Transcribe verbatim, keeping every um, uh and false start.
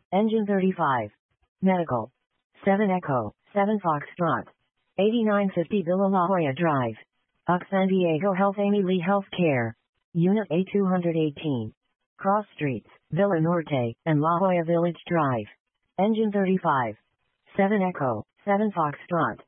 Engine thirty-five. Medical. seven Echo, seven Foxtrot. eighty-nine fifty Villa La Jolla Drive. U C San Diego Health Amy Lee Healthcare. Unit A two eighteen. Cross Streets, Villa Norte, and La Jolla Village Drive. Engine thirty-five. seven Echo, seven Foxtrot.